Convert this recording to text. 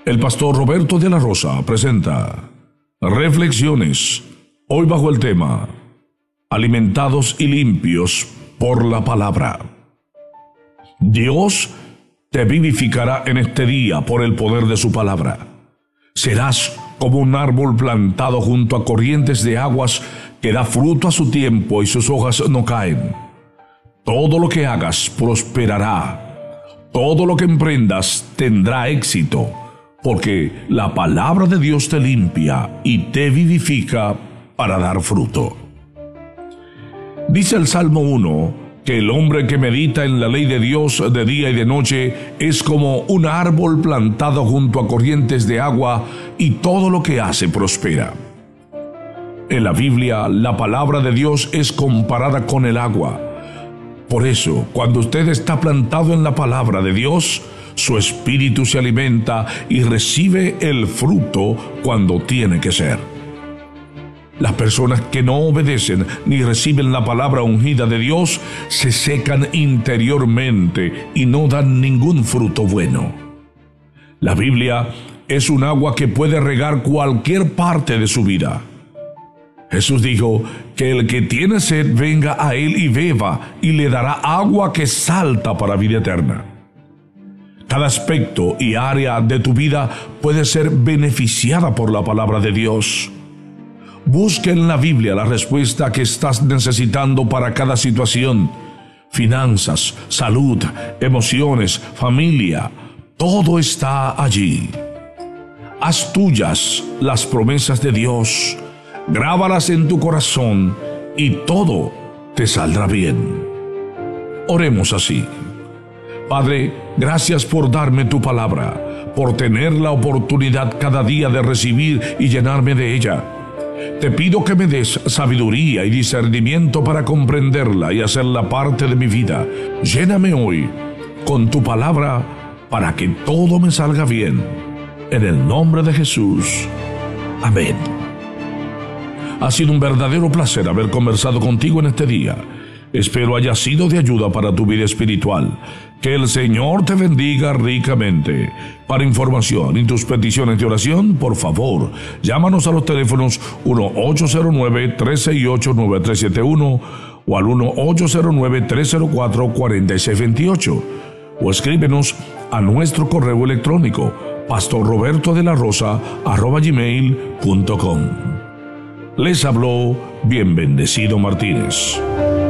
El pastor Roberto de la Rosa presenta Reflexiones, hoy bajo el tema Alimentados y limpios por la palabra. Dios te vivificará en este día por el poder de su palabra. Serás como un árbol plantado junto a corrientes de aguas que da fruto a su tiempo y sus hojas no caen. Todo lo que hagas prosperará. Todo lo que emprendas tendrá éxito, porque la palabra de Dios te limpia y te vivifica para dar fruto. Dice el Salmo 1 que el hombre que medita en la ley de Dios de día y de noche es como un árbol plantado junto a corrientes de agua y todo lo que hace prospera. En la Biblia, la palabra de Dios es comparada con el agua. Por eso, cuando usted está plantado en la palabra de Dios, su espíritu se alimenta y recibe el fruto cuando tiene que ser. Las personas que no obedecen ni reciben la palabra ungida de Dios se secan interiormente y no dan ningún fruto bueno. La Biblia es un agua que puede regar cualquier parte de su vida. Jesús dijo que el que tiene sed venga a Él y beba, y le dará agua que salta para vida eterna. Cada aspecto y área de tu vida puede ser beneficiada por la palabra de Dios. Busca en la Biblia la respuesta que estás necesitando para cada situación. Finanzas, salud, emociones, familia, todo está allí. Haz tuyas las promesas de Dios, grábalas en tu corazón y todo te saldrá bien. Oremos así. Padre, gracias por darme tu palabra, por tener la oportunidad cada día de recibir y llenarme de ella. Te pido que me des sabiduría y discernimiento para comprenderla y hacerla parte de mi vida. Lléname hoy con tu palabra para que todo me salga bien. En el nombre de Jesús. Amén. Ha sido un verdadero placer haber conversado contigo en este día. Espero haya sido de ayuda para tu vida espiritual. Que el Señor te bendiga ricamente. Para información y tus peticiones de oración, por favor, llámanos a los teléfonos 1-809-368-9371 o al 1-809-304-4628 o escríbenos a nuestro correo electrónico pastorrobertodelarosa@gmail.com. Les habló Bien Bendecido Martínez.